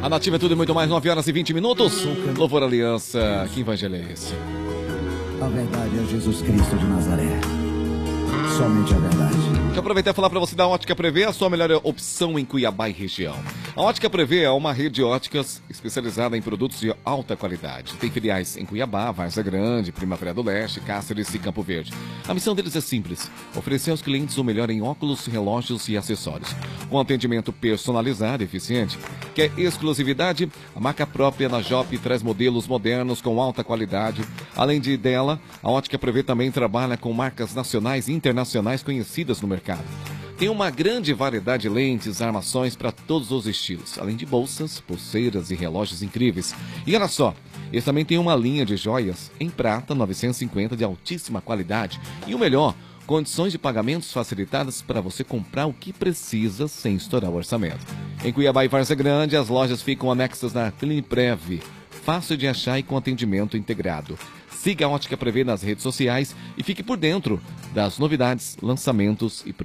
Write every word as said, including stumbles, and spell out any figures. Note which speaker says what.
Speaker 1: A Nativa é tudo e muito mais, nove horas e vinte minutos. Louvor Aliança, que evangelho é esse?
Speaker 2: A verdade é Jesus Cristo de Nazaré. Somente a verdade.
Speaker 1: Deixa eu aproveitar e falar para você da Ótica Prevê, a sua melhor opção em Cuiabá e região. A Ótica Prevê é uma rede de óticas especializada em produtos de alta qualidade. Tem filiais em Cuiabá, Várzea Grande, Primavera do Leste, Cáceres e Campo Verde. A missão deles é simples: oferecer aos clientes o melhor em óculos, relógios e acessórios. Com atendimento personalizado e eficiente. Quer exclusividade? A marca própria na Jop traz modelos modernos com alta qualidade. Além de dela, a Ótica Prevê também trabalha com marcas nacionais e internacionais conhecidas no mercado. Tem uma grande variedade de lentes, armações para todos os estilos, além de bolsas, pulseiras e relógios incríveis. E olha só, eles também têm uma linha de joias em prata novecentos e cinquenta de altíssima qualidade. E o melhor, condições de pagamentos facilitadas para você comprar o que precisa sem estourar o orçamento. Em Cuiabá e Várzea Grande, as lojas ficam anexas na Cliniprev, fácil de achar e com atendimento integrado. Siga a Ótica Prevê nas redes sociais e fique por dentro das novidades, lançamentos e